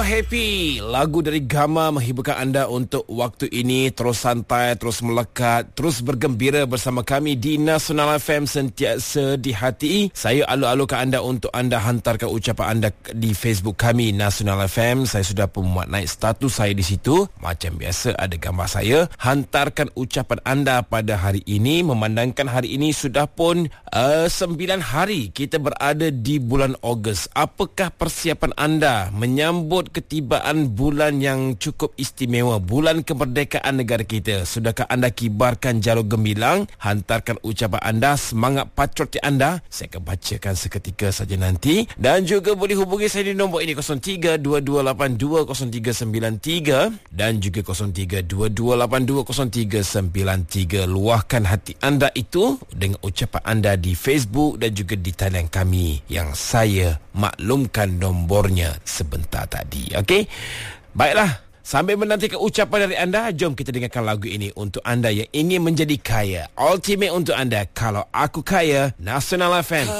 Happy, lagu dari Gama menghiburkan anda untuk waktu ini. Terus santai, terus melekat, terus bergembira bersama kami di Nasional FM, sentiasa di hati. Saya alu-alukan anda untuk anda hantarkan ucapan anda di Facebook kami Nasional FM. Saya sudah pun muat naik status saya di situ. Macam biasa ada gambar saya. Hantarkan ucapan anda pada hari ini, memandangkan hari ini sudah pun 9 hari kita berada di bulan Ogos. Apakah persiapan anda menyambut ketibaan bulan yang cukup istimewa, bulan kemerdekaan negara kita? Sudahkah anda kibarkan jalur gemilang? Hantarkan ucapan anda, semangat patrioti anda. Saya akan bacakan seketika saja nanti. Dan juga boleh hubungi saya di nombor ini 0322820393 dan juga 0322820393. Luahkan hati anda itu dengan ucapan anda di Facebook dan juga di talian kami yang saya maklumkan nombornya sebentar tadi. Okey? Baiklah, sambil menantikan ucapan dari anda, jom kita dengarkan lagu ini untuk anda yang ingin menjadi kaya. Ultimate untuk anda, Kalau Aku Kaya, Nasional FM.